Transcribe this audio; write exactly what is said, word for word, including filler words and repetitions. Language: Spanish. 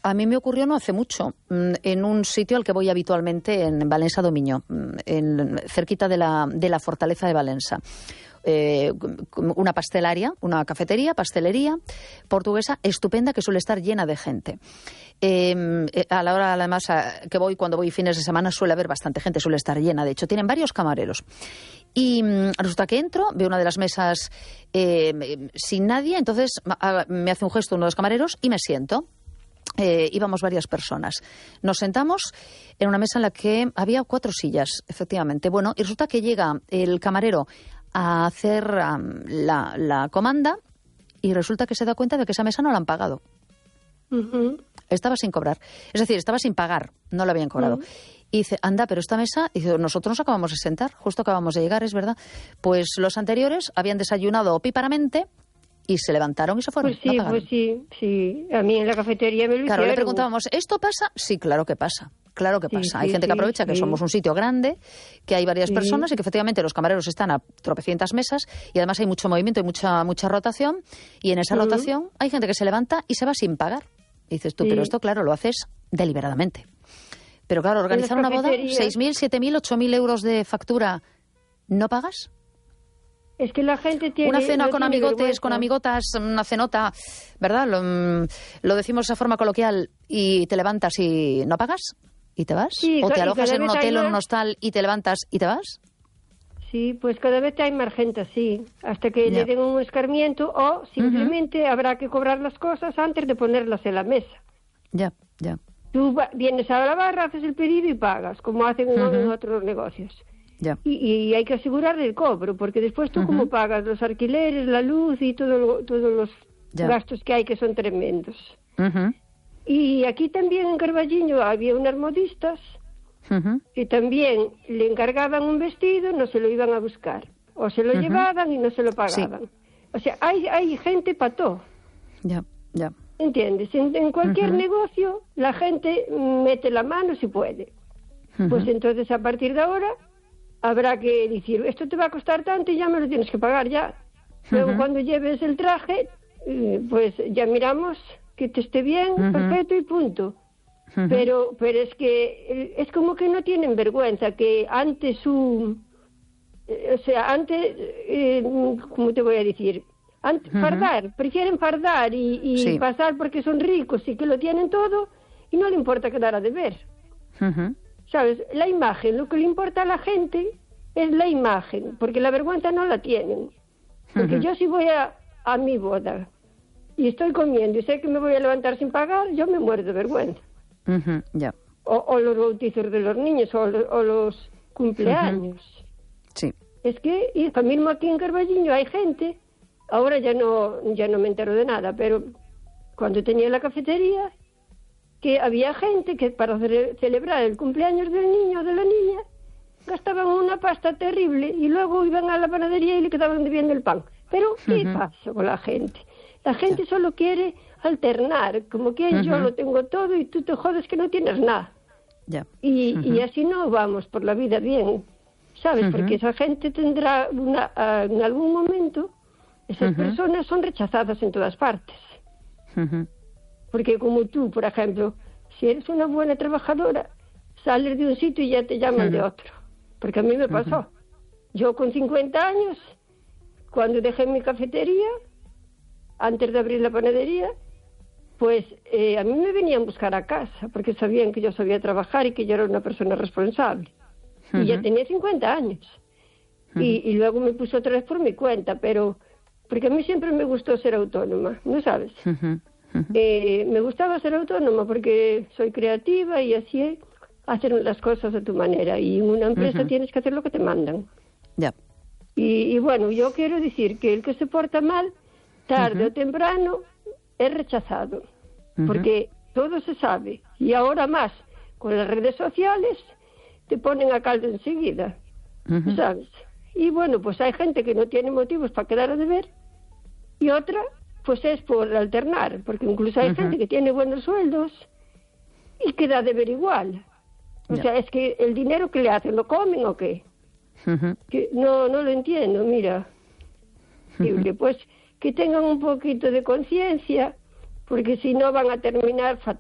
A mí me ocurrió no hace mucho, en un sitio al que voy habitualmente, en Valencia Domiño, en, cerquita de la, de la fortaleza de Valencia. Eh, una pastelaria, una cafetería, pastelería portuguesa estupenda que suele estar llena de gente. Eh, a la hora, además, a, que voy, cuando voy fines de semana, suele haber bastante gente, suele estar llena. De hecho, tienen varios camareros. Y mmm, resulta que entro, veo una de las mesas eh, sin nadie, entonces a, me hace un gesto uno de los camareros y me siento. Eh, íbamos varias personas. Nos sentamos en una mesa en la que había cuatro sillas, efectivamente. Bueno, y resulta que llega el camarero a hacer um, la, la comanda y resulta que se da cuenta de que esa mesa no la han pagado. Uh-huh. Estaba sin cobrar. Es decir, estaba sin pagar, no la habían cobrado. Uh-huh. Y dice, anda, pero esta mesa, y dice, nosotros nos acabamos de sentar, justo acabamos de llegar, es verdad. Pues los anteriores habían desayunado opíparamente y se levantaron y se fueron. Pues sí, no pues sí, sí. A mí en la cafetería me lo Claro, hicieron. le preguntábamos, ¿esto pasa? Sí, claro que pasa. Claro que sí, pasa. Sí, hay gente sí, que aprovecha sí. que somos un sitio grande, que hay varias sí. personas y que efectivamente los camareros están a tropecientas mesas y además hay mucho movimiento y mucha mucha rotación y en esa uh-huh. rotación hay gente que se levanta y se va sin pagar. Y dices tú, sí. pero esto claro, lo haces deliberadamente. Pero claro, organizar una boda, seis mil, siete mil, ocho mil euros de factura, ¿no pagas? Es que la gente tiene... Una cena no con tiene amigotes, vergüenza. con amigotas, una cenota, ¿verdad? Lo, lo decimos de esa forma coloquial y te levantas y no pagas y te vas. Sí, o te y alojas cada en un vez hay hotel o en un más. hostal y te levantas y te vas. Sí, pues cada vez hay más gente así, hasta que Ya. le den un escarmiento o simplemente uh-huh. habrá que cobrar las cosas antes de ponerlas en la mesa. Ya, ya. Tú va, vienes a la barra, haces el pedido y pagas, como hacen uh-huh. en otros negocios. Ya. Y, y hay que asegurar el cobro, porque después tú uh-huh. como pagas los alquileres, la luz y todo lo, todos los ya. gastos que hay que son tremendos. Uh-huh. Y aquí también en Carballiño había unas modistas uh-huh. que también le encargaban un vestido, no se lo iban a buscar, o se lo uh-huh. llevaban y no se lo pagaban. Sí. O sea, hay, hay gente para todo. Ya, ya. ¿Entiendes? En, en cualquier uh-huh. negocio la gente mete la mano si puede. Uh-huh. Pues entonces a partir de ahora habrá que decir, esto te va a costar tanto y ya me lo tienes que pagar ya. Uh-huh. Luego cuando lleves el traje, pues ya miramos que te esté bien, uh-huh. perfecto y punto. Uh-huh. Pero pero es que es como que no tienen vergüenza, que antes su... O sea, antes, eh, ¿cómo te voy a decir? Antes, uh-huh. Fardar, prefieren fardar y, y sí. pasar porque son ricos y que lo tienen todo y no le importa quedar a deber. Uh-huh. ¿Sabes? La imagen, lo que le importa a la gente es la imagen, porque la vergüenza no la tienen. Porque uh-huh. yo si voy a, a mi boda y estoy comiendo y sé que me voy a levantar sin pagar, yo me muero de vergüenza. Uh-huh. Yeah. O, o los bautizos de los niños o, o los cumpleaños. Uh-huh. Sí. Es que, y hasta mismo aquí en Carballiño hay gente, ahora ya no, ya no me entero de nada, pero cuando tenía la cafetería, que había gente que para ce- celebrar el cumpleaños del niño o de la niña gastaban una pasta terrible y luego iban a la panadería y le quedaban debiendo el pan. Pero, ¿qué uh-huh. pasa con la gente? La gente yeah. solo quiere alternar, como que uh-huh. yo lo tengo todo y tú te jodes que no tienes nada. Yeah. Y, uh-huh. y así no vamos por la vida bien, ¿sabes? Uh-huh. Porque esa gente tendrá una, uh, en algún momento, esas uh-huh. personas son rechazadas en todas partes. Uh-huh. Porque como tú, por ejemplo, si eres una buena trabajadora, sales de un sitio y ya te llaman uh-huh. de otro. Porque a mí me pasó. Uh-huh. Yo con cincuenta años, cuando dejé mi cafetería, antes de abrir la panadería, pues eh, a mí me venían a buscar a casa, porque sabían que yo sabía trabajar y que yo era una persona responsable. Uh-huh. Y ya tenía cincuenta años. Uh-huh. Y, y luego me puse otra vez por mi cuenta, pero... Porque a mí siempre me gustó ser autónoma, ¿no sabes? Uh-huh. Uh-huh. Eh, me gustaba ser autónoma porque soy creativa y así hacer las cosas a tu manera. Y en una empresa uh-huh. tienes que hacer lo que te mandan. Ya. Yeah. Y, y bueno, yo quiero decir que el que se porta mal, tarde uh-huh. o temprano, es rechazado. Uh-huh. Porque todo se sabe. Y ahora más, con las redes sociales, te ponen a caldo enseguida. Uh-huh. ¿Sabes? Y bueno, pues hay gente que no tiene motivos para quedar a deber. Y otra, pues es por alternar. Porque incluso hay uh-huh. gente que tiene buenos sueldos y queda a deber igual. O yeah. sea, es que el dinero que le hacen, ¿lo comen o qué? Uh-huh. Que no, no lo entiendo, mira. Uh-huh. Que pues que tengan un poquito de conciencia, porque si no van a terminar fatal.